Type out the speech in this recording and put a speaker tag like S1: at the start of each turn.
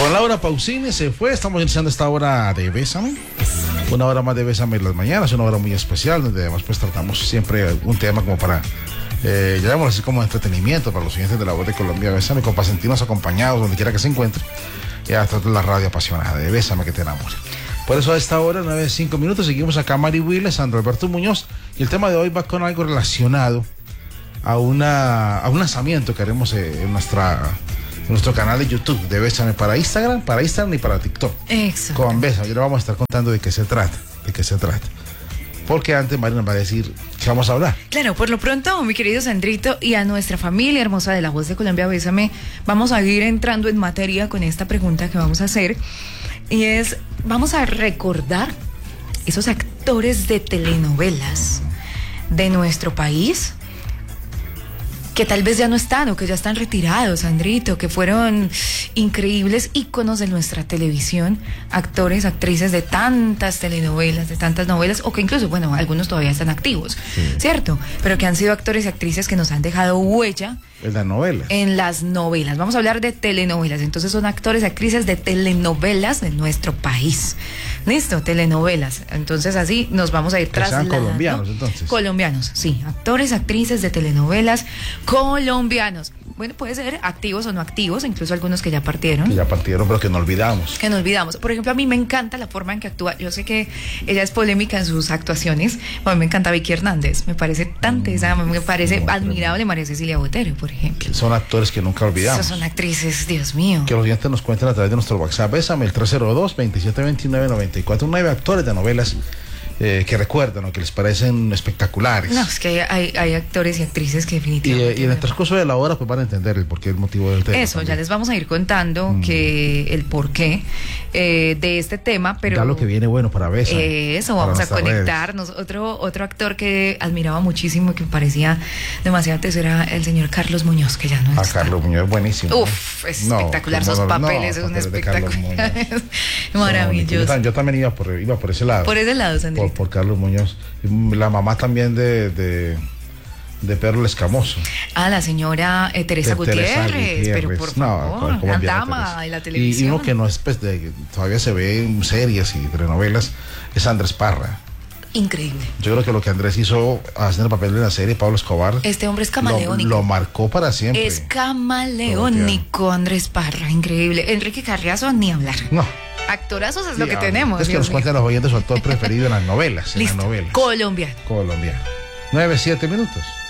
S1: Con Laura Pausini se fue. Estamos iniciando esta hora de Bésame. Una hora más de Bésame en las mañanas, una hora muy especial, donde además pues tratamos siempre un tema como para, llamémoslo así, como entretenimiento para los oyentes de La Voz de Colombia. Bésame, con pasentinos acompañados, donde quiera que se encuentre. Y a través de la radio apasionada de Bésame que te enamore. Por eso a esta hora, 9:05, seguimos acá Mari Willes, Sandro Alberto Muñoz. Y el tema de hoy va con algo relacionado a un lanzamiento que haremos en nuestro canal de YouTube de Bésame para Instagram y para TikTok.
S2: Exacto.
S1: Con Bésame, ya le vamos a estar contando de qué se trata. Porque antes Mari nos va a decir qué vamos a hablar.
S2: Claro, por lo pronto, mi querido Sandrito, y a nuestra familia hermosa de La Voz de Colombia, Bésame, vamos a ir entrando en materia con esta pregunta que vamos a hacer. Y es, vamos a recordar esos actores de telenovelas de nuestro país que tal vez ya no están o que ya están retirados, Sandrito, que fueron increíbles íconos de nuestra televisión, actores, actrices de tantas telenovelas, de tantas novelas, o que incluso, bueno, algunos todavía están activos, ¿cierto? Pero que han sido actores y actrices que nos han dejado huella
S1: en las novelas.
S2: En las novelas. Vamos a hablar de telenovelas. Entonces son actores y actrices de telenovelas de nuestro país. ¿Listo? Telenovelas. Entonces así nos vamos a ir trasladando.
S1: Que sean colombianos, entonces.
S2: Colombianos, sí. Actores, actrices de telenovelas colombianos. Bueno, puede ser activos o no activos, incluso algunos que ya partieron.
S1: Pero que no olvidamos.
S2: Por ejemplo, a mí me encanta la forma en que actúa. Yo sé que ella es polémica en sus actuaciones. A mí me encanta Vicky Hernández. Me parece tan tesa, me parece admirable María Cecilia Botero, por ejemplo.
S1: Son actores que nunca olvidamos.
S2: Son actrices, Dios mío.
S1: Que los oyentes nos cuenten a través de nuestro WhatsApp. Bésame, el 302-2729-94. Actores de novelas que recuerdan o que les parecen espectaculares.
S2: No, es que hay actores y actrices que definitivamente...
S1: Y en el transcurso de la hora pues van a entender el porqué, el motivo del tema.
S2: Eso, también. Ya les vamos a ir contando que el porqué de este tema, pero...
S1: Ya lo que viene bueno para Bésame.
S2: Eso, vamos a conectarnos. Otro actor que admiraba muchísimo y que me parecía demasiado teso era el señor Carlos Muñoz, que ya no está.
S1: Carlos Muñoz es buenísimo.
S2: Uf, es espectacular, sus papeles, es un espectacular. Maravilloso.
S1: Yo también iba por ese lado.
S2: Por ese lado, Sandrito.
S1: Por Carlos Muñoz. La mamá también de Pedro el Escamoso.
S2: La señora Teresa Gutiérrez, pero por favor, una dama de la televisión.
S1: Y uno que no es, pues, todavía se ve en series y telenovelas, es Andrés Parra.
S2: Increíble.
S1: Yo creo que lo que Andrés hizo haciendo el papel de la serie Pablo Escobar.
S2: Este hombre es camaleónico.
S1: Lo marcó para siempre.
S2: Es camaleónico, Andrés Parra, increíble. Enrique Carriazo, ni hablar.
S1: No.
S2: Actorazos es lo que tenemos.
S1: Es que nos cuenten los oyentes su actor preferido en las novelas.
S2: Listo.
S1: En las novelas.
S2: Colombiano.
S1: 9:07.